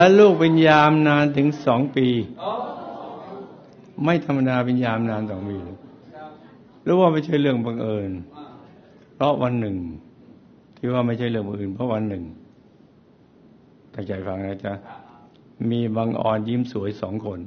แล้วลูกเป็นยามนานถึง2 ปีไม่ธรรมดาเป็นยามนาน2 ปีรู้ว่าไม่ใช่เรื่องบังเอิญเพราะวันหนึ่งที่ว่าไม่ใช่เรื่องบังเอิญเพราะวันหนึ่งตั้งใจฟังนะจ๊ะมีบางออนยิ้มสวย2 คน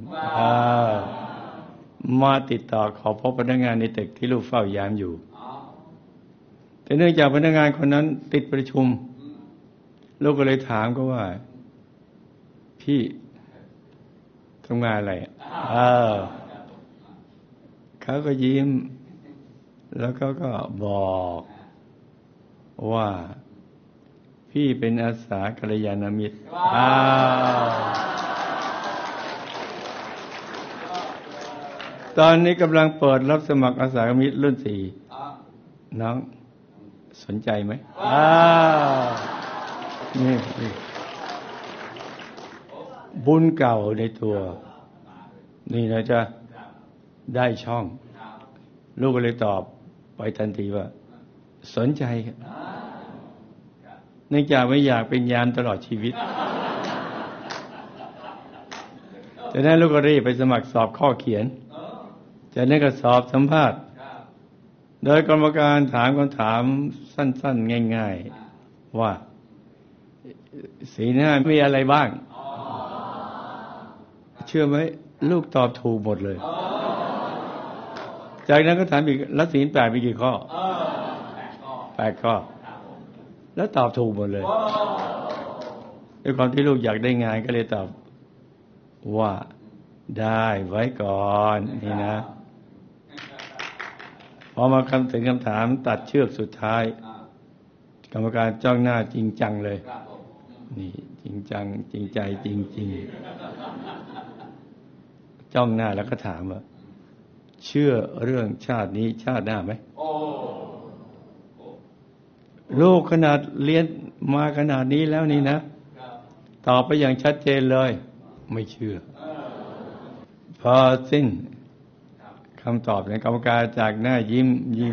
มาติดต่อขอพบพนักงานในตึกที่ลูกเฝ้ายามอยู่แต่เนื่องจากพนักงานคนนั้นติดประชุมลูกก็เลยถามก็ว่าพี่ทำงานอะไรเขาก็ยิ้มแล้วเขาก็บอกว่าพี่เป็นอาสากัลยาณมิตรตอนนี้กำลังเปิดรับสมัครอาสากัลยาณมิตรรุ่น4น้องสนใจไหมนี่บุญเก่าในตัวนี่นะจ๊ะได้ช่องลูกก็เลยตอบไปทันทีว่าสนใจเนื่องจากไม่อยากเป็นยามตลอดชีวิตจากนั้นลูกก็รีบไปสมัครสอบข้อเขียนจากนั้นก็สอบสัมภาษณ์โดยกรรมการถามคำถามสั้นๆง่ายๆว่าศีล 5มีอะไรบ้างเชื่อไหมลูกตอบถูกหมดเลยจากนั้นก็ถามอีกแล้วศีล 8มีกี่ข้อ8 ข้อแล้วตอบถูกหมดเลยด้วยความที่ลูกอยากได้งานก็เลยตอบว่าได้ไว้ก่อนนี่นะพอมาถึงคำถามตัดเชือกสุดท้ายกรรมการจ้องหน้าจริงจังเลยนี่จริงจังจริงใจจริงๆจ้องหน้าแล้วก็ถามว่าเชื่อเรื่องชาตินี้ชาติหน้าไหมลูกขนาดเรียนมาขนาดนี้แล้วนี่นะตอบไปอย่างชัดเจนเลยไม่เชื่อพอสิ้นคำตอบในกรรมการจากหน้ายิ้ม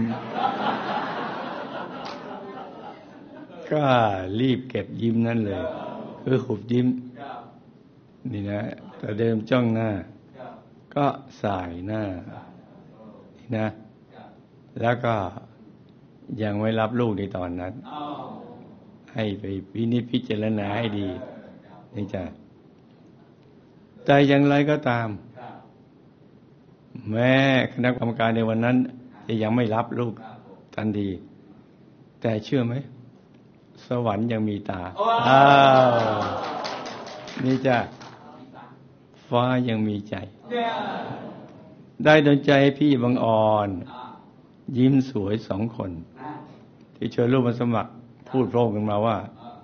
ก็รีบเก็บยิ้มนั่นเลยคือหุบยิ้มนี่นะแต่เดิมจ้องหน้าก็สายหน้านี่นะแล้วก็ยังไม่รับลูกในตอนนั้นให้ไปวินิจพิจารณาให้ดีนี่จ้ะแต่อย่างไรก็ตามแม้คณะกรรมการในวันนั้นจะยังไม่รับลูกทันทีแต่เชื่อไหมสวรรค์ยังมีตานี่จ้ะฟ้ายังมีใจได้ดลใจให้พี่บังออนยิ้มสวย2 คนที่เชิญลูกมาสมัครพูดโพร่งกันมาว่า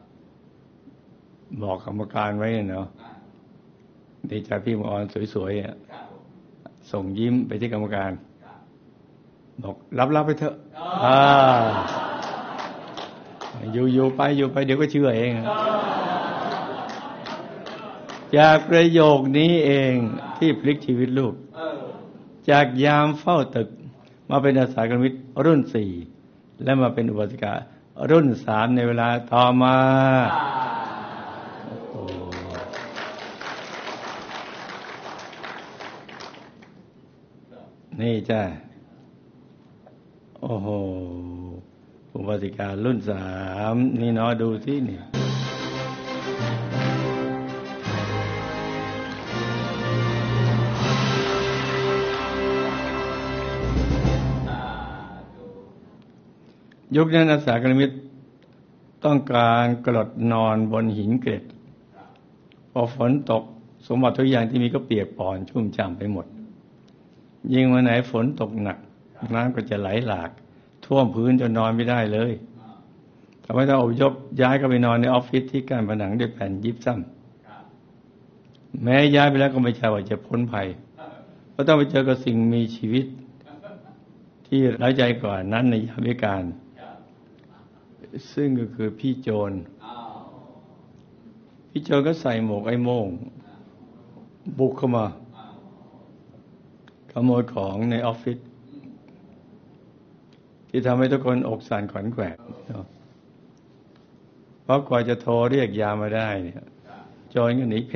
บอกกรรมการไว้เนาะดีใจพี่บังออนสวยๆส่งยิ้มไปที่กรรมการบอกรับไปเถอะอยู่ไปเดี๋ยวก็เชื่อเองจากประโยคนี้เองที่พลิกชีวิตลูกจากยามเฝ้าตึกมาเป็นอาสากัลยาณมิตรรุ่น4และมาเป็นอุบาสิการุ่น3ในเวลาต่อมานี่จ้ะโอ้โหอุบาสิการุ่น3นี่เนาะดูสินี่ยุคนั้นอาสากัลยาณมิตรต้องการกรดนอนบนหินเกล็ดพอฝนตกสมบัติทุกอย่างที่มีก็เปียกปอนชุ่มฉ่ำไปหมดยิ่งวันไหนฝนตกหนักน้ำก็จะไหลหลากท่วมพื้นจนนอนไม่ได้เลยทำให้ต้องอพยพย้ายก็ไปนอนในออฟฟิศที่กั้นผนังด้วยแผ่นยิปซัมแม้ย้ายไปแล้วก็ไม่ใช่ว่าจะพ้นภัยเพราะต้องไปเจอกับสิ่งมีชีวิตที่ร้ายใจกว่านั้นในยามวิกาลซึ่งก็คือพี่โจรก็ใส่หมวกไอ้โม่งบุกเข้ามาขโมยของในออฟฟิศที่ทำให้ทุกคนอกสั่นขวัญแขวกเพราะกว่าจะโทรเรียกยามมาได้เนี่ยโจรก็หนี